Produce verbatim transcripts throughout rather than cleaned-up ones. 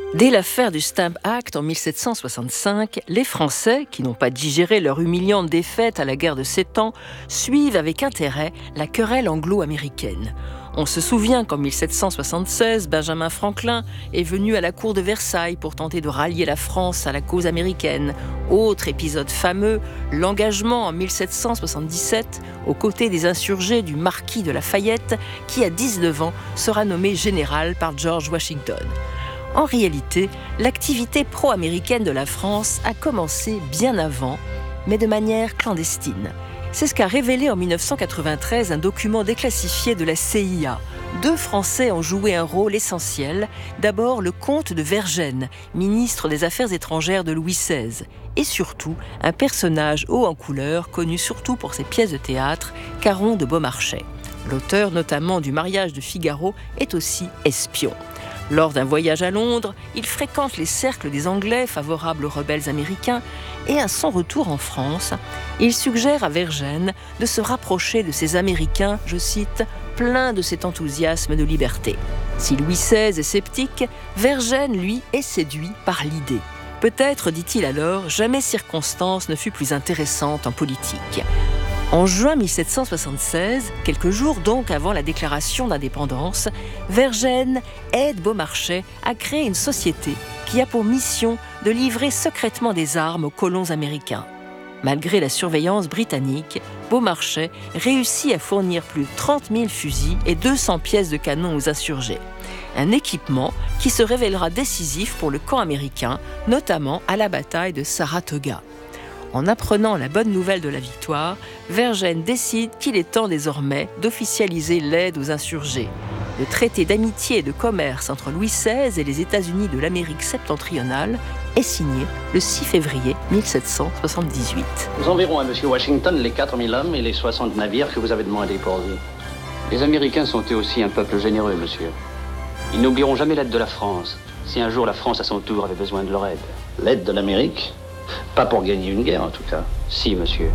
Dès l'affaire du Stamp Act en mille sept cent soixante-cinq, les Français, qui n'ont pas digéré leur humiliante défaite à la guerre de Sept Ans, suivent avec intérêt la querelle anglo-américaine. On se souvient qu'en mille sept cent soixante-seize, Benjamin Franklin est venu à la cour de Versailles pour tenter de rallier la France à la cause américaine. Autre épisode fameux, l'engagement en mille sept cent soixante-dix-sept aux côtés des insurgés du marquis de Lafayette, qui à dix-neuf ans sera nommé général par George Washington. En réalité, l'activité pro-américaine de la France a commencé bien avant, mais de manière clandestine. C'est ce qu'a révélé en mille neuf cent quatre-vingt-treize un document déclassifié de la C I A. Deux Français ont joué un rôle essentiel. D'abord, le comte de Vergennes, ministre des Affaires étrangères de Louis seize. Et surtout, un personnage haut en couleur, connu surtout pour ses pièces de théâtre, Caron de Beaumarchais. L'auteur notamment du Mariage de Figaro est aussi espion. Lors d'un voyage à Londres, il fréquente les cercles des Anglais favorables aux rebelles américains et à son retour en France, il suggère à Vergennes de se rapprocher de ces Américains, je cite, « pleins de cet enthousiasme de liberté ». Si Louis seize est sceptique, Vergennes, lui, est séduit par l'idée. Peut-être, dit-il alors, jamais circonstance ne fut plus intéressante en politique. En juin mille sept cent soixante-seize, quelques jours donc avant la déclaration d'indépendance, Vergennes aide Beaumarchais à créer une société qui a pour mission de livrer secrètement des armes aux colons américains. Malgré la surveillance britannique, Beaumarchais réussit à fournir plus de trente mille fusils et deux cents pièces de canon aux insurgés. Un équipement qui se révélera décisif pour le camp américain, notamment à la bataille de Saratoga. En apprenant la bonne nouvelle de la victoire, Vergennes décide qu'il est temps désormais d'officialiser l'aide aux insurgés. Le traité d'amitié et de commerce entre Louis seize et les États-Unis de l'Amérique septentrionale est signé le six février mille sept cent soixante-dix-huit. Nous enverrons à M. Washington les quatre mille hommes et les soixante navires que vous avez demandés pour lui. Les Américains sont eux aussi un peuple généreux, monsieur. Ils n'oublieront jamais l'aide de la France, si un jour la France à son tour avait besoin de leur aide. L'aide de l'Amérique ? Pas pour gagner une guerre, en tout cas. Si, monsieur.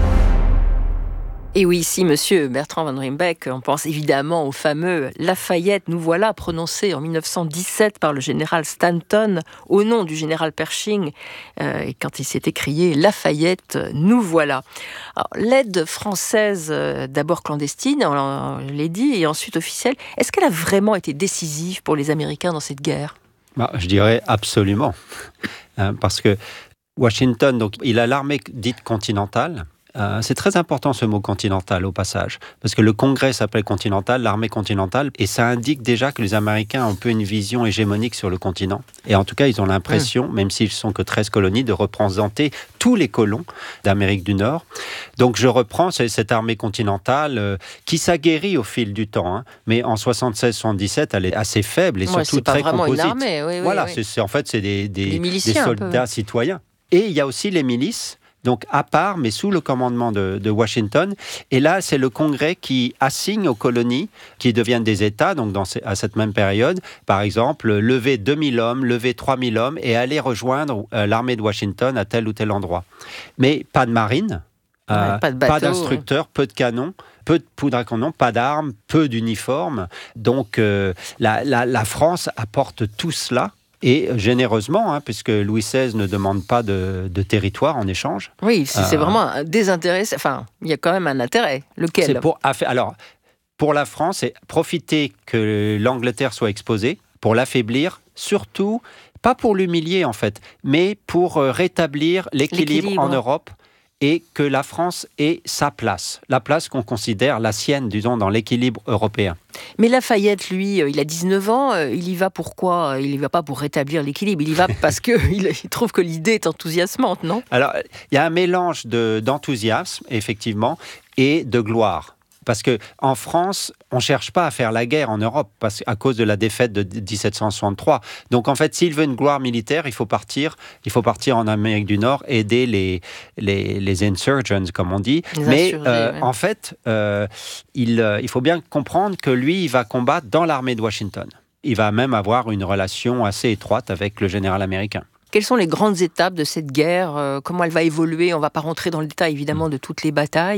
Et oui, si, monsieur Bertrand Van Rymbeck, on pense évidemment au fameux « Lafayette, nous voilà » prononcé en mille neuf cent dix-sept par le général Stanton au nom du général Pershing, euh, et quand il s'est écrié « Lafayette, nous voilà ». L'aide française, euh, d'abord clandestine, on, on l'a dit, et ensuite officielle, est-ce qu'elle a vraiment été décisive pour les Américains dans cette guerre ? Bah, je dirais absolument, hein, parce que Washington, donc, il a l'armée dite continentale. Euh, c'est très important ce mot continental au passage, parce que le Congrès s'appelle continental, l'armée continentale, et ça indique déjà que les Américains ont un peu une vision hégémonique sur le continent. Et en tout cas, ils ont l'impression, mmh. même s'ils ne sont que treize colonies, de représenter tous les colons d'Amérique du Nord. Donc je reprends cette armée continentale euh, qui s'aguerrit au fil du temps, hein, mais en soixante-seize soixante-dix-sept, elle est assez faible et ouais, surtout très composite. Une armée, oui, oui, voilà, oui. C'est, c'est, en fait, c'est des, des, des soldats peu. citoyens. Et il y a aussi les milices, donc à part, mais sous le commandement de, de Washington. Et là, c'est le Congrès qui assigne aux colonies, qui deviennent des États, donc dans, à cette même période, par exemple, lever deux mille hommes, lever trois mille hommes et aller rejoindre euh, l'armée de Washington à tel ou tel endroit. Mais pas de marine, euh, ouais, pas, de bateau, pas d'instructeurs, ouais. peu de canons, peu de poudre à canon, pas d'armes, peu d'uniformes. Donc euh, la, la, la France apporte tout cela. Et généreusement, hein, puisque Louis seize ne demande pas de, de territoire en échange. Oui, c'est, euh, c'est vraiment un désintérêt. Enfin, il y a quand même un intérêt. Lequel ? C'est pour, alors, pour la France, c'est profiter que l'Angleterre soit exposée, pour l'affaiblir, surtout, pas pour l'humilier en fait, mais pour rétablir l'équilibre, l'équilibre. en Europe. Et que la France ait sa place, la place qu'on considère la sienne, disons, dans l'équilibre européen. Mais Lafayette, lui, il a dix-neuf ans, il y va pourquoi ? Il y va pas pour rétablir l'équilibre, il y va parce qu'il trouve que l'idée est enthousiasmante, non ? Alors, il y a un mélange de, d'enthousiasme, effectivement, et de gloire. Parce qu'en France, on ne cherche pas à faire la guerre en Europe parce, à cause de la défaite de dix-sept cent soixante-trois. Donc en fait, s'il veut une gloire militaire, il faut partir, il faut partir en Amérique du Nord, aider les, les, les insurgents, comme on dit. Les Mais euh, ouais. en fait, euh, il, euh, il faut bien comprendre que lui, il va combattre dans l'armée de Washington. Il va même avoir une relation assez étroite avec le général américain. Quelles sont les grandes étapes de cette guerre ? Comment elle va évoluer ? On ne va pas rentrer dans le détail, évidemment, de toutes les batailles.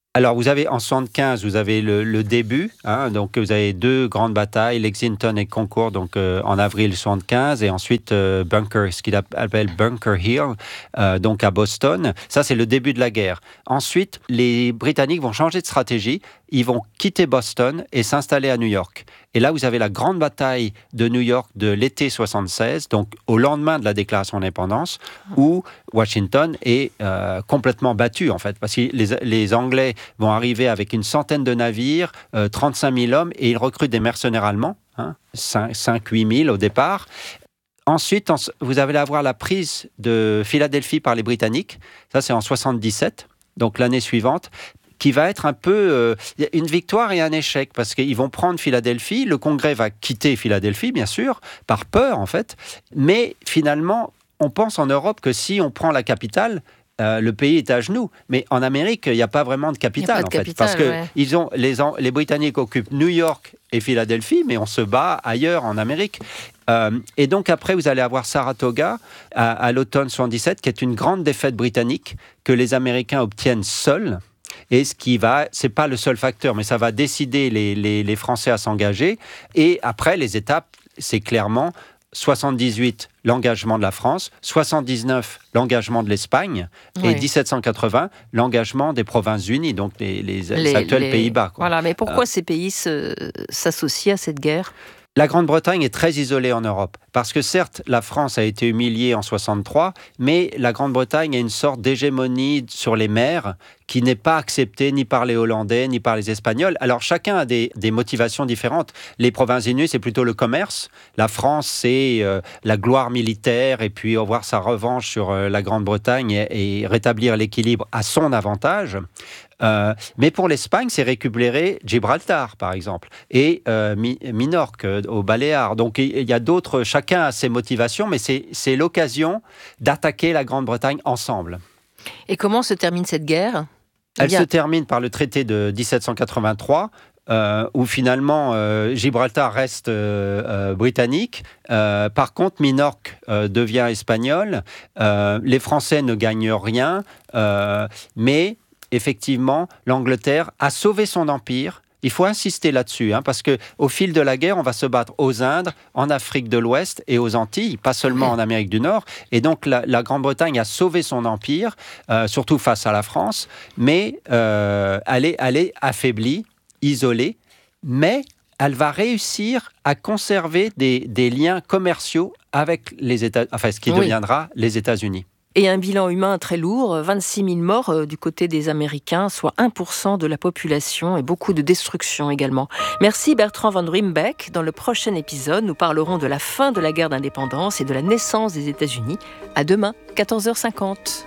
Alors, vous avez en soixante-quinze, vous avez le, le début. Hein, donc, vous avez deux grandes batailles, Lexington et Concord, donc euh, en avril soixante-quinze, et ensuite euh, Bunker, ce qu'il appelle Bunker Hill, euh, donc à Boston. Ça, c'est le début de la guerre. Ensuite, les Britanniques vont changer de stratégie. Ils vont quitter Boston et s'installer à New York. Et là, vous avez la grande bataille de New York de l'été soixante-seize, donc au lendemain de la déclaration d'indépendance, où Washington est euh, complètement battu, en fait, parce que les, les Anglais vont arriver avec une centaine de navires, euh, trente-cinq mille hommes, et ils recrutent des mercenaires allemands, hein, cinq à huit mille au départ. Ensuite, vous allez avoir la prise de Philadelphie par les Britanniques. Ça, c'est en soixante-dix-sept, donc l'année suivante, qui va être un peu euh, une victoire et un échec, parce qu'ils vont prendre Philadelphie, le Congrès va quitter Philadelphie, bien sûr, par peur, en fait, mais finalement, on pense en Europe que si on prend la capitale, euh, le pays est à genoux. Mais en Amérique, il n'y a pas vraiment de capitale, de en fait, capitale, parce que ouais. ils ont, les, les Britanniques occupent New York et Philadelphie, mais on se bat ailleurs en Amérique. Euh, et donc après, vous allez avoir Saratoga à, à l'automne soixante-dix-sept, qui est une grande défaite britannique que les Américains obtiennent seuls. Et ce qui va, c'est pas le seul facteur, mais ça va décider les, les, les Français à s'engager. Et après, les étapes, c'est clairement soixante-dix-huit, l'engagement de la France, soixante-dix-neuf, l'engagement de l'Espagne, oui. Et dix-sept cent quatre-vingts, l'engagement des Provinces-Unies, donc les, les, les, les actuels les... Pays-Bas. Quoi. Voilà, mais pourquoi euh, ces pays se, s'associent à cette guerre ? La Grande-Bretagne est très isolée en Europe, parce que certes, la France a été humiliée en soixante-trois, mais la Grande-Bretagne a une sorte d'hégémonie sur les mers qui n'est pas acceptée ni par les Hollandais, ni par les Espagnols. Alors chacun a des, des motivations différentes. Les Provinces-Unies, c'est plutôt le commerce. La France, c'est euh, la gloire militaire, et puis avoir sa revanche sur euh, la Grande-Bretagne et, et rétablir l'équilibre à son avantage. Euh, mais pour l'Espagne, c'est récupérer Gibraltar, par exemple, et euh, Minorque, euh, aux Baléares. Donc il y a d'autres, chacun a ses motivations, mais c'est, c'est l'occasion d'attaquer la Grande-Bretagne ensemble. Et comment se termine cette guerre ? Elle Bien. se termine par le traité de dix-sept cent quatre-vingt-trois, euh, où finalement euh, Gibraltar reste euh, euh, britannique. Euh, par contre, Minorque euh, devient espagnol. Euh, les Français ne gagnent rien, euh, mais effectivement, l'Angleterre a sauvé son empire. Il faut insister là-dessus, hein, parce qu'au fil de la guerre, on va se battre aux Indes, en Afrique de l'Ouest et aux Antilles, pas seulement en Amérique du Nord. Et donc, la, la Grande-Bretagne a sauvé son empire, euh, surtout face à la France, mais euh, elle, est, elle est affaiblie, isolée, mais elle va réussir à conserver des, des liens commerciaux avec les États, enfin, ce qui oui. deviendra les États-Unis. Et un bilan humain très lourd, vingt-six mille morts euh, du côté des Américains, soit un pour cent de la population, et beaucoup de destruction également. Merci Bertrand van Ruymbeck. Dans le prochain épisode, nous parlerons de la fin de la guerre d'indépendance et de la naissance des États-Unis. À demain, quatorze heures cinquante.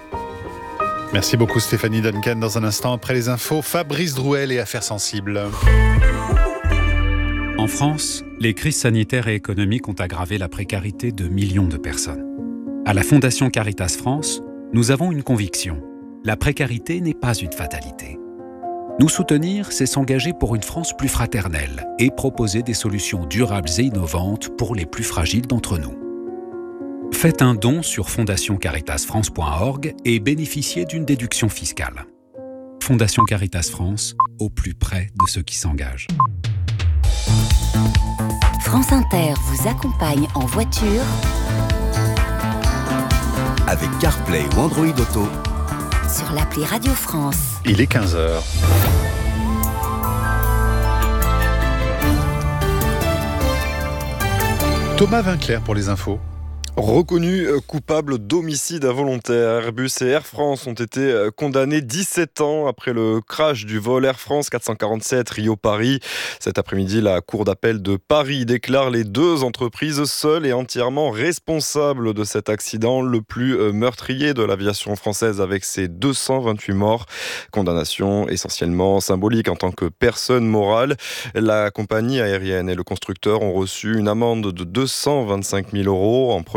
Merci beaucoup Stéphanie Duncan. Dans un instant, après les infos, Fabrice Drouel et Affaires sensibles. En France, les crises sanitaires et économiques ont aggravé la précarité de millions de personnes. À la Fondation Caritas France, nous avons une conviction. La précarité n'est pas une fatalité. Nous soutenir, c'est s'engager pour une France plus fraternelle et proposer des solutions durables et innovantes pour les plus fragiles d'entre nous. Faites un don sur fondation caritas france point org et bénéficiez d'une déduction fiscale. Fondation Caritas France, au plus près de ceux qui s'engagent. France Inter vous accompagne en voiture avec CarPlay ou Android Auto sur l'appli Radio France. Il est quinze heures. Thomas Vinclair pour les infos. Reconnu coupable d'homicide involontaire, Airbus et Air France ont été condamnés dix-sept ans après le crash du vol Air France quatre cent quarante-sept Rio-Paris. Cet après-midi, la Cour d'appel de Paris déclare les deux entreprises seules et entièrement responsables de cet accident le plus meurtrier de l'aviation française avec ses deux cent vingt-huit morts. Condamnation essentiellement symbolique en tant que personne morale. La compagnie aérienne et le constructeur ont reçu une amende de deux cent vingt-cinq mille euros en première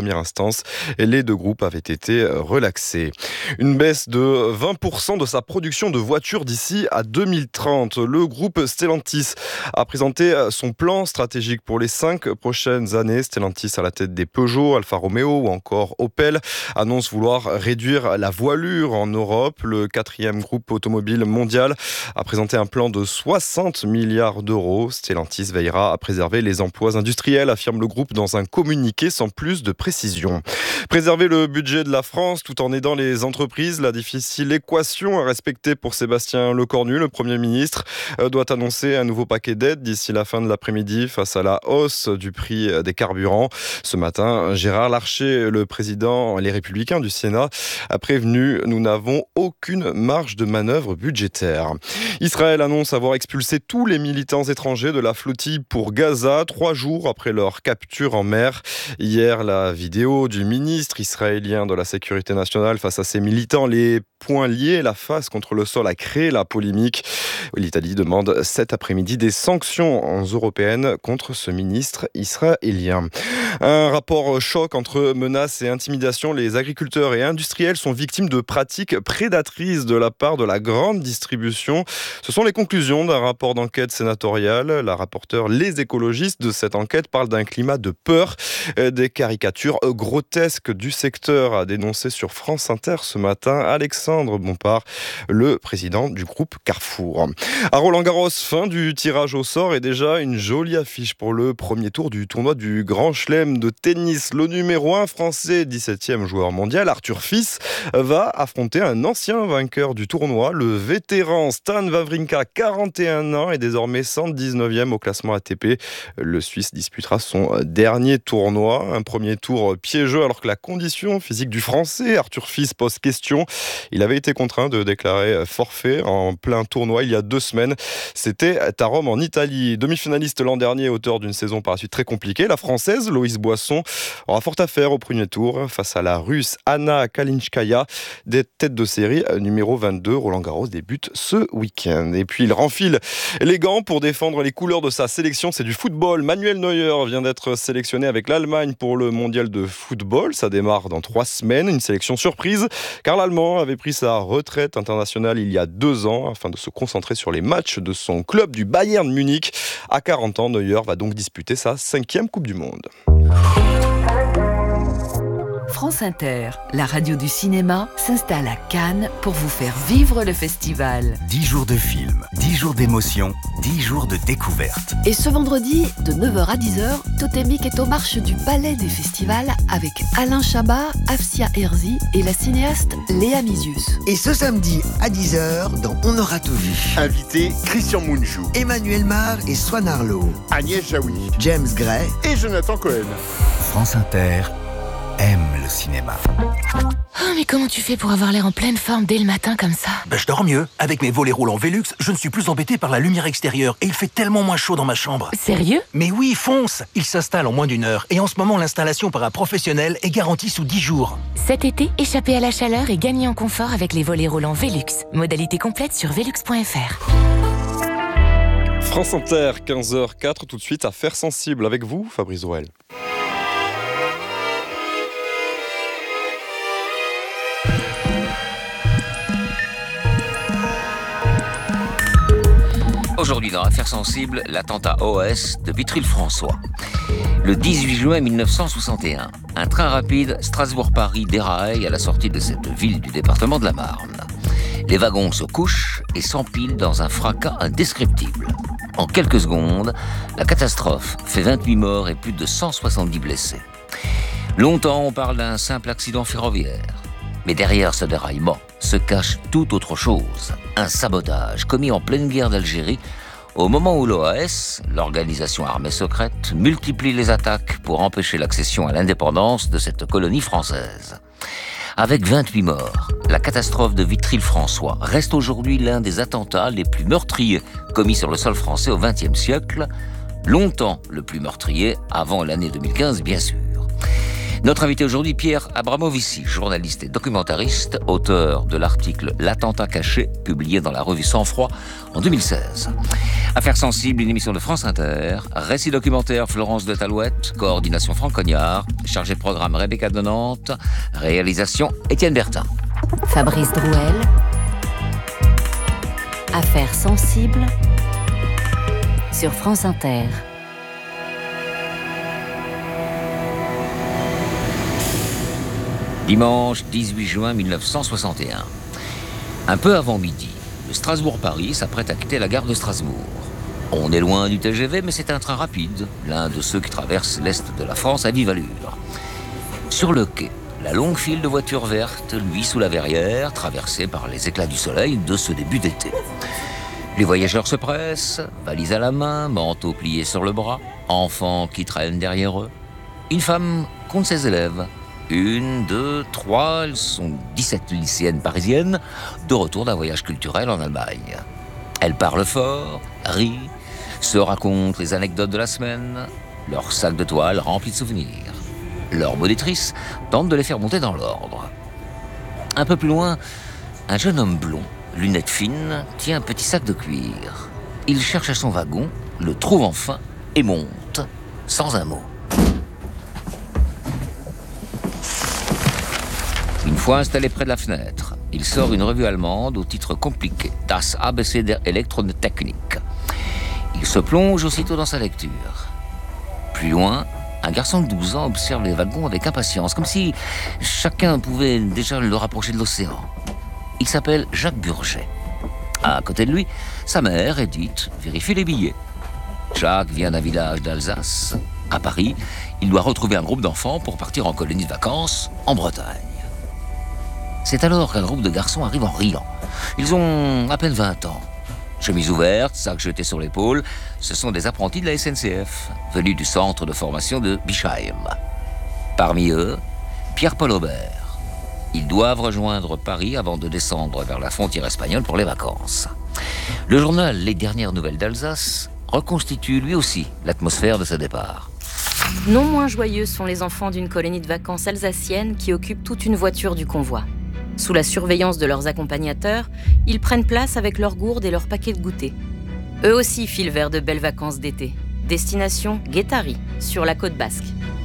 première instance. Les deux groupes avaient été relaxés. Une baisse de vingt pour cent de sa production de voitures d'ici à deux mille trente. Le groupe Stellantis a présenté son plan stratégique pour les cinq prochaines années. Stellantis à la tête des Peugeot, Alfa Romeo ou encore Opel annonce vouloir réduire la voilure en Europe. Le quatrième groupe automobile mondial a présenté un plan de soixante milliards d'euros. Stellantis veillera à préserver les emplois industriels, affirme le groupe dans un communiqué sans plus de précision. Préserver le budget de la France tout en aidant les entreprises, la difficile équation à respecter pour Sébastien Lecornu. Le Premier ministre doit annoncer un nouveau paquet d'aides d'ici la fin de l'après-midi face à la hausse du prix des carburants. Ce matin, Gérard Larcher, le président Les Républicains du Sénat, a prévenu « Nous n'avons aucune marge de manœuvre budgétaire ». Israël annonce avoir expulsé tous les militants étrangers de la flottille pour Gaza, trois jours après leur capture en mer. Hier, la vidéo du ministre israélien de la Sécurité nationale face à ses militants, les poings liés, la face contre le sol, a créé la polémique. L'Italie demande cet après-midi des sanctions européennes contre ce ministre israélien. Un rapport choc entre menaces et intimidations. Les agriculteurs et industriels sont victimes de pratiques prédatrices de la part de la grande distribution. Ce sont les conclusions d'un rapport d'enquête sénatoriale. La rapporteure Les Écologistes de cette enquête parle d'un climat de peur. Des caricatures grotesques du secteur, a dénoncé sur France Inter ce matin Alexandre Bompard, le président du groupe Carrefour. À Roland-Garros, fin du tirage au sort et déjà une jolie affiche pour le premier tour du tournoi du Grand Chelem de tennis. Le numéro un français, dix-septième joueur mondial, Arthur Fils, va affronter un ancien vainqueur du tournoi, le vétéran Stan Wawrinka, quarante et un ans et désormais cent dix-neuvième au classement A T P. Le Suisse disputera son dernier tournoi. Un premier tour piégeux alors que la condition physique du Français, Arthur Fils, pose question. Il avait été contraint de déclarer forfait en plein tournoi il y a deux semaines. C'était à Rome en Italie. Demi-finaliste l'an dernier, auteur d'une saison par la suite très compliquée, la Française Loïse Boisson aura fort à faire au premier tour face à la Russe Anna Kalinchkaya, des têtes de série numéro vingt-deux. Roland-Garros débute ce week-end. Et puis il renfile les gants pour défendre les couleurs de sa sélection. C'est du football. Manuel Neuer vient d'être sélectionné avec l'Allemagne pour le mondial de football. Ça démarre dans trois semaines. Une sélection surprise car l'Allemand avait pris sa retraite internationale il y a deux ans afin de se concentrer sur les matchs de son club du Bayern Munich. À quarante ans, Neuer va donc disputer sa cinquième Coupe du Monde. France Inter, la radio du cinéma, s'installe à Cannes pour vous faire vivre le festival. dix jours de films, dix jours d'émotion, dix jours de découverte. Et ce vendredi, de neuf heures à dix heures, Totémique est aux marches du Palais des Festivals avec Alain Chabat, Afsia Herzi et la cinéaste Léa Mizius. Et ce samedi à dix heures, dans On aura tout vu. Invité Christian Mungiu, Emmanuel Mar et Swan Arlo, Agnès Jaoui, James Gray et Jonathan Cohen. France Inter aime le cinéma. Oh, mais comment tu fais pour avoir l'air en pleine forme dès le matin comme ça? Ben, je dors mieux. Avec mes volets roulants Velux, je ne suis plus embêté par la lumière extérieure et il fait tellement moins chaud dans ma chambre. Sérieux? Mais oui, fonce! Il s'installe en moins d'une heure et en ce moment, l'installation par un professionnel est garantie sous dix jours. Cet été, échappez à la chaleur et gagnez en confort avec les volets roulants Velux. Modalité complète sur velux point f r. France Inter, quinze heures quatre, tout de suite Affaires sensibles avec vous, Fabrice Drouel. Aujourd'hui dans Affaires sensibles, l'attentat O S de Vitry-le-François. Le dix-huit juin mille neuf cent soixante et un, un train rapide Strasbourg-Paris déraille à la sortie de cette ville du département de la Marne. Les wagons se couchent et s'empilent dans un fracas indescriptible. En quelques secondes, la catastrophe fait vingt-huit morts et plus de cent soixante-dix blessés. Longtemps, on parle d'un simple accident ferroviaire. Mais derrière ce déraillement se cache tout autre chose. Un sabotage commis en pleine guerre d'Algérie au moment où l'O A S, l'organisation armée secrète, multiplie les attaques pour empêcher l'accession à l'indépendance de cette colonie française. Avec vingt-huit morts, la catastrophe de Vitry-le-François reste aujourd'hui l'un des attentats les plus meurtriers commis sur le sol français au vingtième siècle, longtemps le plus meurtrier avant l'année deux mille quinze bien sûr. Notre invité aujourd'hui, Pierre Abramovici, journaliste et documentariste, auteur de l'article « L'attentat caché », publié dans la revue Sang Froid en deux mille seize. Affaires sensibles, une émission de France Inter, récit documentaire Florence de Talouette, coordination Franck Cognard, chargé de programme Rebecca de Nantes, réalisation Étienne Bertin. Fabrice Drouel, Affaires sensibles sur France Inter. Dimanche dix-huit juin mille neuf cent soixante et un. Un peu avant midi, le Strasbourg-Paris s'apprête à quitter la gare de Strasbourg. On est loin du T G V, mais c'est un train rapide, l'un de ceux qui traversent l'Est de la France à vive allure. Sur le quai, la longue file de voitures vertes, lui sous la verrière, traversée par les éclats du soleil de ce début d'été. Les voyageurs se pressent, valises à la main, manteaux pliés sur le bras, enfants qui traînent derrière eux. Une femme compte ses élèves. Une, deux, trois, elles sont dix-sept lycéennes parisiennes, de retour d'un voyage culturel en Allemagne. Elles parlent fort, rient, se racontent les anecdotes de la semaine, leur sac de toile rempli de souvenirs. Leur monitrice tente de les faire monter dans l'ordre. Un peu plus loin, un jeune homme blond, lunettes fines, tient un petit sac de cuir. Il cherche à son wagon, le trouve enfin et monte, sans un mot. Une fois installé près de la fenêtre, il sort une revue allemande au titre compliqué, Das A B C der Elektrotechnik. Il se plonge aussitôt dans sa lecture. Plus loin, un garçon de douze ans observe les wagons avec impatience, comme si chacun pouvait déjà le rapprocher de l'océan. Il s'appelle Jacques Burget. À côté de lui, sa mère, Edith, vérifie les billets. Jacques vient d'un village d'Alsace. À Paris, il doit retrouver un groupe d'enfants pour partir en colonie de vacances en Bretagne. C'est alors qu'un groupe de garçons arrive en riant. Ils ont à peine vingt ans. Chemise ouverte, sac jeté sur l'épaule, ce sont des apprentis de la S N C F, venus du centre de formation de Bischheim. Parmi eux, Pierre-Paul Aubert. Ils doivent rejoindre Paris avant de descendre vers la frontière espagnole pour les vacances. Le journal Les Dernières Nouvelles d'Alsace reconstitue lui aussi l'atmosphère de ce départ. Non moins joyeux sont les enfants d'une colonie de vacances alsacienne qui occupent toute une voiture du convoi. Sous la surveillance de leurs accompagnateurs, ils prennent place avec leurs gourdes et leurs paquets de goûter. Eux aussi filent vers de belles vacances d'été. Destination Guétari, sur la côte basque.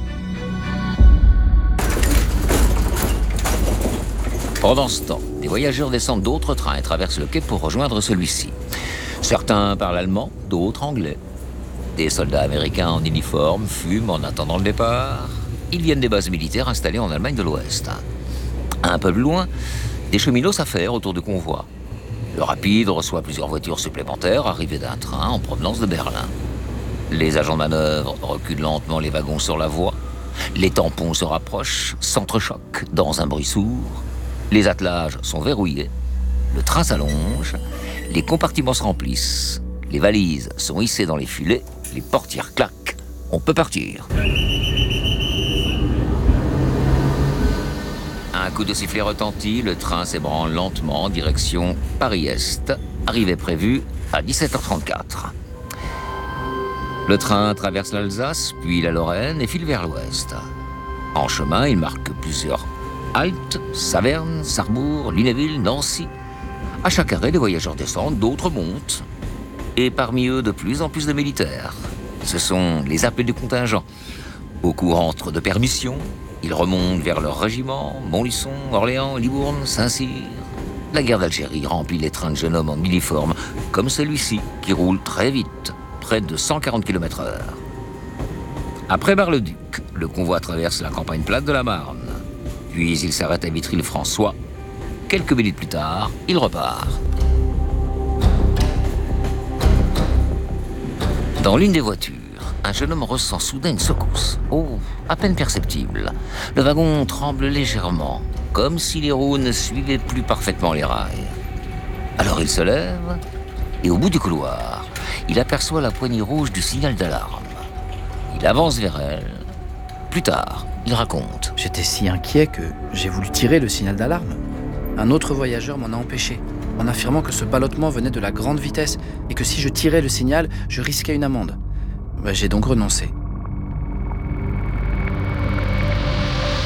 Pendant ce temps, des voyageurs descendent d'autres trains et traversent le quai pour rejoindre celui-ci. Certains parlent allemand, d'autres anglais. Des soldats américains en uniforme fument en attendant le départ. Ils viennent des bases militaires installées en Allemagne de l'Ouest. Un peu plus loin, des cheminots s'affairent autour du convoi. Le rapide reçoit plusieurs voitures supplémentaires arrivées d'un train en provenance de Berlin. Les agents de manœuvre reculent lentement les wagons sur la voie. Les tampons se rapprochent, s'entrechoquent dans un bruit sourd. Les attelages sont verrouillés. Le train s'allonge. Les compartiments se remplissent. Les valises sont hissées dans les filets. Les portières claquent. On peut partir. Un coup de sifflet retentit, le train s'ébranle lentement en direction Paris-Est, arrivée prévue à dix-sept heures trente-quatre. Le train traverse l'Alsace, puis la Lorraine et file vers l'ouest. En chemin, il marque plusieurs haltes, Saverne, Sarrebourg, Lunéville, Nancy. À chaque arrêt, des voyageurs descendent, d'autres montent. Et parmi eux, de plus en plus de militaires. Ce sont les appelés du contingent. Au courant de permission, ils remontent vers leur régiment, Montluçon, Orléans, Libourne, Saint-Cyr. La guerre d'Algérie remplit les trains de jeunes hommes en uniforme, comme celui-ci, qui roule très vite, près de cent quarante kilomètres heure. Après Bar-le-Duc, le convoi traverse la campagne plate de la Marne. Puis il s'arrête à Vitry-le-François. Quelques minutes plus tard, il repart. Dans l'une des voitures, un jeune homme ressent soudain une secousse. Oh, à peine perceptible. Le wagon tremble légèrement, comme si les roues ne suivaient plus parfaitement les rails. Alors il se lève, et au bout du couloir, il aperçoit la poignée rouge du signal d'alarme. Il avance vers elle. Plus tard, il raconte. J'étais si inquiet que j'ai voulu tirer le signal d'alarme. Un autre voyageur m'en a empêché, en affirmant que ce ballottement venait de la grande vitesse et que si je tirais le signal, je risquais une amende. Ben, j'ai donc renoncé.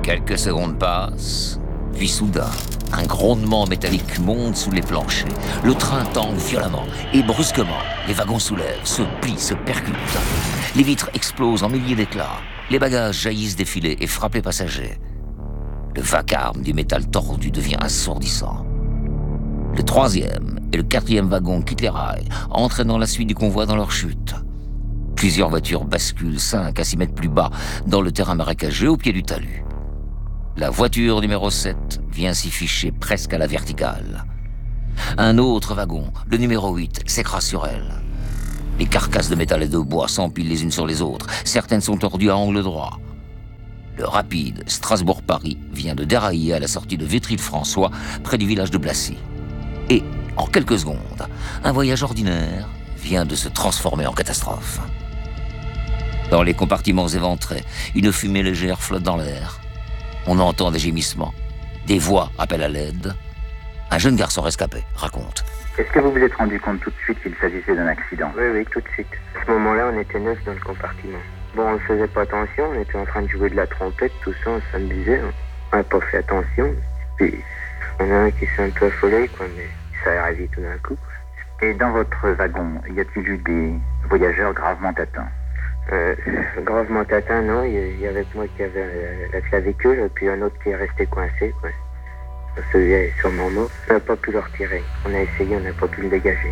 Quelques secondes passent, puis soudain, un grondement métallique monte sous les planchers. Le train tangue violemment et brusquement, les wagons soulèvent, se plient, se percutent. Les vitres explosent en milliers d'éclats. Les bagages jaillissent des filets et frappent les passagers. Le vacarme du métal tordu devient assourdissant. Le troisième et le quatrième wagon quittent les rails, entraînant la suite du convoi dans leur chute. Plusieurs voitures basculent cinq à six mètres plus bas dans le terrain marécageux au pied du talus. La voiture numéro sept vient s'y ficher presque à la verticale. Un autre wagon, le numéro huit, s'écrase sur elle. Les carcasses de métal et de bois s'empilent les unes sur les autres. Certaines sont tordues à angle droit. Le rapide Strasbourg-Paris vient de dérailler à la sortie de Vitry-le-François, près du village de Blacy. Et, en quelques secondes, un voyage ordinaire vient de se transformer en catastrophe. Dans les compartiments éventrés, une fumée légère flotte dans l'air. On entend des gémissements. Des voix appellent à l'aide. Un jeune garçon rescapé raconte. Est-ce que vous vous êtes rendu compte tout de suite qu'il s'agissait d'un accident? Oui, oui, tout de suite. À ce moment-là, on était neuf dans le compartiment. Bon, on ne faisait pas attention, on était en train de jouer de la trompette, tout ça, on s'amusait. On n'a pas fait attention. Puis, on a un qui s'est un peu affolé, quoi, mais ça est arrivé tout d'un coup. Et dans votre wagon, y a-t-il eu des voyageurs gravement atteints? Euh, gravement atteint, non. Il y avait moi qui avait euh, la clavicule, et puis un autre qui est resté coincé, quoi. Celui-là est sûrement mort. On n'a pas pu le retirer. On a essayé, on n'a pas pu le dégager.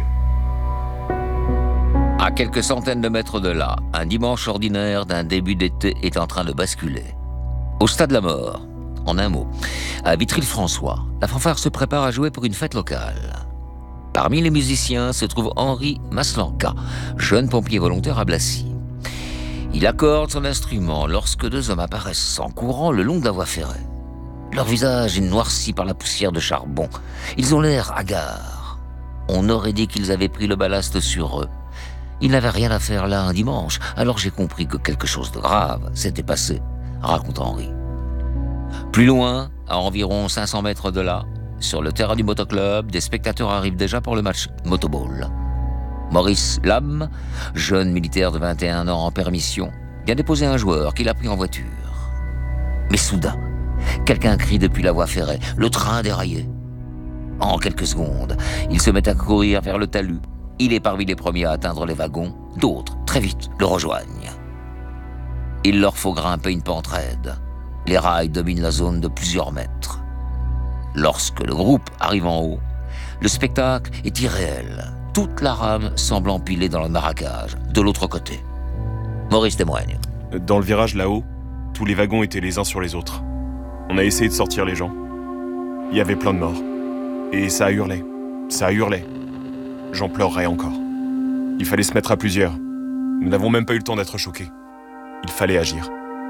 À quelques centaines de mètres de là, un dimanche ordinaire d'un début d'été est en train de basculer. Au stade de la mort, en un mot, à Vitry-le-François, la fanfare se prépare à jouer pour une fête locale. Parmi les musiciens se trouve Henri Maslanka, jeune pompier volontaire à Blacy. Il accorde son instrument lorsque deux hommes apparaissent en courant le long de la voie ferrée. Leur visage est noirci par la poussière de charbon. Ils ont l'air hagards. On aurait dit qu'ils avaient pris le ballast sur eux. Ils n'avaient rien à faire là un dimanche, alors j'ai compris que quelque chose de grave s'était passé, raconte Henri. Plus loin, à environ cinq cents mètres de là, sur le terrain du motoclub, des spectateurs arrivent déjà pour le match motoball. Maurice Lam, jeune militaire de vingt et un ans en permission, vient déposer un joueur qu'il a pris en voiture. Mais soudain, quelqu'un crie depuis la voie ferrée. Le train a déraillé. En quelques secondes, il se met à courir vers le talus. Il est parmi les premiers à atteindre les wagons. D'autres, très vite, le rejoignent. Il leur faut grimper une pente raide. Les rails dominent la zone de plusieurs mètres. Lorsque le groupe arrive en haut, le spectacle est irréel. Toute la rame semble empilée dans le maracage, de l'autre côté. Maurice témoigne. Dans le virage là-haut, tous les wagons étaient les uns sur les autres. On a essayé de sortir les gens. Il y avait plein de morts. Et ça a hurlé. Ça a hurlé. J'en pleurerai encore. Il fallait se mettre à plusieurs. Nous n'avons même pas eu le temps d'être choqués. Il fallait agir.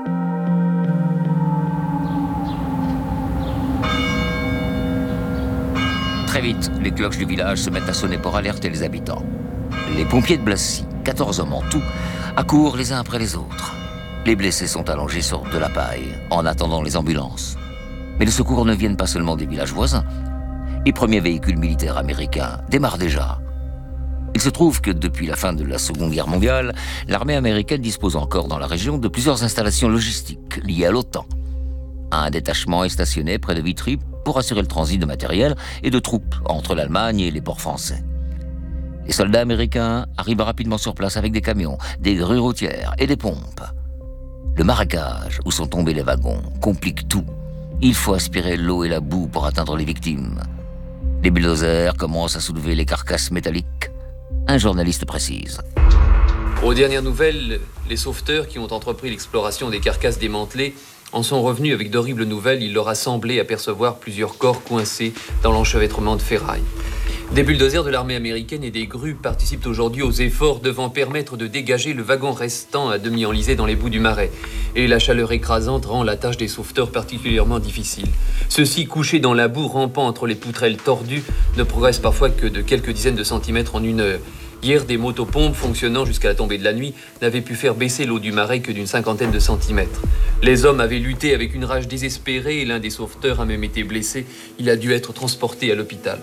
Très vite, les cloches du village se mettent à sonner pour alerter les habitants. Les pompiers de Blacy, quatorze hommes en tout, accourent les uns après les autres. Les blessés sont allongés sur de la paille, en attendant les ambulances. Mais les secours ne viennent pas seulement des villages voisins. Les premiers véhicules militaires américains démarrent déjà. Il se trouve que depuis la fin de la Seconde Guerre mondiale, l'armée américaine dispose encore dans la région de plusieurs installations logistiques liées à l'OTAN. Un détachement est stationné près de Vitry pour assurer le transit de matériel et de troupes entre l'Allemagne et les ports français. Les soldats américains arrivent rapidement sur place avec des camions, des grues routières et des pompes. Le marécage où sont tombés les wagons complique tout. Il faut aspirer l'eau et la boue pour atteindre les victimes. Les bulldozers commencent à soulever les carcasses métalliques. Un journaliste précise. Aux dernières nouvelles, les sauveteurs qui ont entrepris l'exploration des carcasses démantelées en sont revenus avec d'horribles nouvelles. Il leur a semblé apercevoir plusieurs corps coincés dans l'enchevêtrement de ferraille. Des bulldozers de l'armée américaine et des grues participent aujourd'hui aux efforts devant permettre de dégager le wagon restant à demi enlisé dans les boues du marais. Et la chaleur écrasante rend la tâche des sauveteurs particulièrement difficile. Ceux-ci, couchés dans la boue, rampant entre les poutrelles tordues, ne progressent parfois que de quelques dizaines de centimètres en une heure. Hier, des motopompes fonctionnant jusqu'à la tombée de la nuit n'avaient pu faire baisser l'eau du marais que d'une cinquantaine de centimètres. Les hommes avaient lutté avec une rage désespérée et l'un des sauveteurs a même été blessé. Il a dû être transporté à l'hôpital.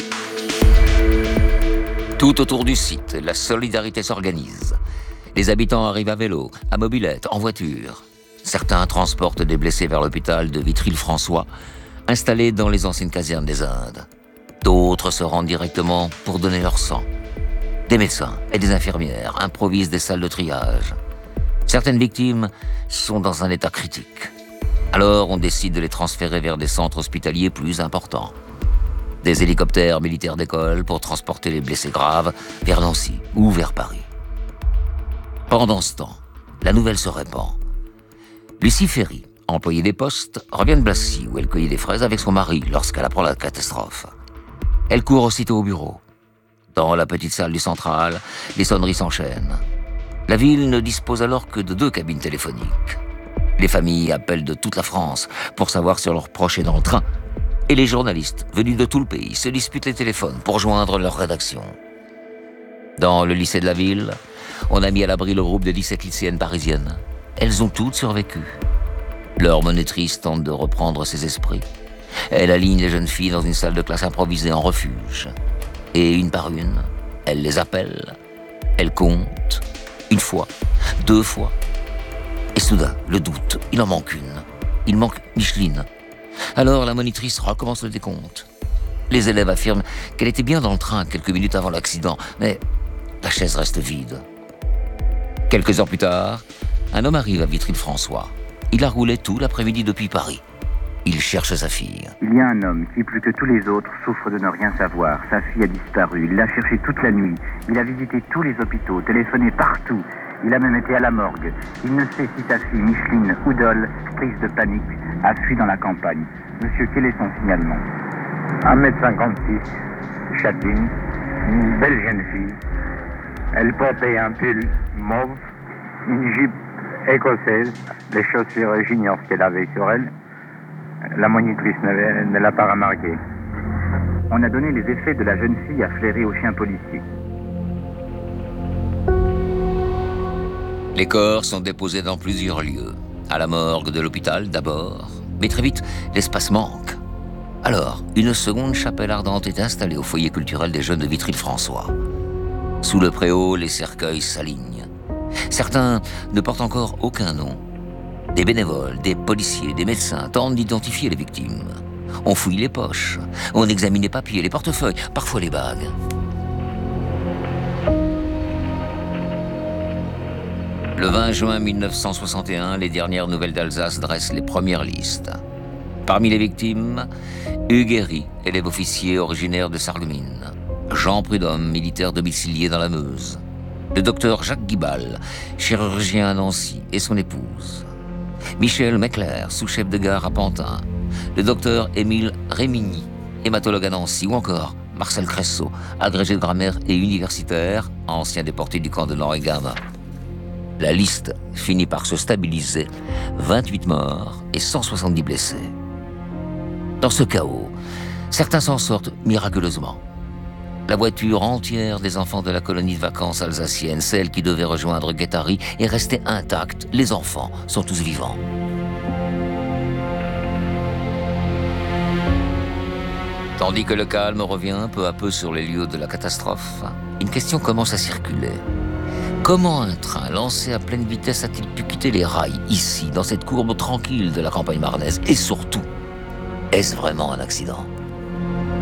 Tout autour du site, la solidarité s'organise. Les habitants arrivent à vélo, à mobilette, en voiture. Certains transportent des blessés vers l'hôpital de Vitry-le-François, installé dans les anciennes casernes des Indes. D'autres se rendent directement pour donner leur sang. Des médecins et des infirmières improvisent des salles de triage. Certaines victimes sont dans un état critique. Alors on décide de les transférer vers des centres hospitaliers plus importants. Des hélicoptères militaires décollent pour transporter les blessés graves vers Nancy ou vers Paris. Pendant ce temps, la nouvelle se répand. Lucie Ferry, employée des postes, revient de Blacy où elle cueillait des fraises avec son mari lorsqu'elle apprend la catastrophe. Elle court aussitôt au bureau. Dans la petite salle du central, les sonneries s'enchaînent. La ville ne dispose alors que de deux cabines téléphoniques. Les familles appellent de toute la France pour savoir si leurs proches est dans le train. Et les journalistes, venus de tout le pays, se disputent les téléphones pour joindre leur rédaction. Dans le lycée de la ville, on a mis à l'abri le groupe de dix-sept lycéennes parisiennes. Elles ont toutes survécu. Leur monitrice tente de reprendre ses esprits. Elle aligne les jeunes filles dans une salle de classe improvisée en refuge. Et une par une, elle les appelle, elle compte, une fois, deux fois. Et soudain, le doute, il en manque une. Il manque Micheline. Alors la monitrice recommence le décompte. Les élèves affirment qu'elle était bien dans le train quelques minutes avant l'accident, mais la chaise reste vide. Quelques heures plus tard, un homme arrive à Vitry-le-François. Il a roulé tout l'après-midi depuis Paris. Il cherche sa fille. Il y a un homme qui, plus que tous les autres, souffre de ne rien savoir. Sa fille a disparu. Il l'a cherchée toute la nuit. Il a visité tous les hôpitaux, téléphoné partout. Il a même été à la morgue. Il ne sait si sa fille, Micheline Oudol, prise de panique, a fui dans la campagne. Monsieur, quel est son signalement? un mètre cinquante-six, châtine, une belle jeune fille. Elle portait un pull mauve, une jupe écossaise, les chaussures juniors qu'elle avait sur elle. La monitrice ne l'a pas remarqué. On a donné les effets de la jeune fille à flairer aux chiens policiers. Les corps sont déposés dans plusieurs lieux. À la morgue de l'hôpital d'abord, mais très vite, l'espace manque. Alors, une seconde chapelle ardente est installée au foyer culturel des jeunes de Vitry-le-François. Sous le préau, les cercueils s'alignent. Certains ne portent encore aucun nom. Des bénévoles, des policiers, des médecins tentent d'identifier les victimes. On fouille les poches, on examine les papiers, les portefeuilles, parfois les bagues. Le vingt juin mille neuf cent soixante et un, les dernières nouvelles d'Alsace dressent les premières listes. Parmi les victimes, Hugues Herry, élève officier originaire de Sarreguemines. Jean Prudhomme, militaire domicilié dans la Meuse. Le docteur Jacques Guibal, chirurgien à Nancy, et son épouse. Michel Meckler, sous-chef de gare à Pantin. Le docteur Émile Rémigny, hématologue à Nancy, ou encore Marcel Cressot, agrégé de grammaire et universitaire, ancien déporté du camp de Neuengamme. La liste finit par se stabiliser, vingt-huit morts et cent soixante-dix blessés. Dans ce chaos, certains s'en sortent miraculeusement. La voiture entière des enfants de la colonie de vacances alsacienne, celle qui devait rejoindre Guattari, est restée intacte. Les enfants sont tous vivants. Tandis que le calme revient peu à peu sur les lieux de la catastrophe, une question commence à circuler. Comment un train lancé à pleine vitesse a-t-il pu quitter les rails, ici, dans cette courbe tranquille de la campagne marnaise? Et surtout, est-ce vraiment un accident ?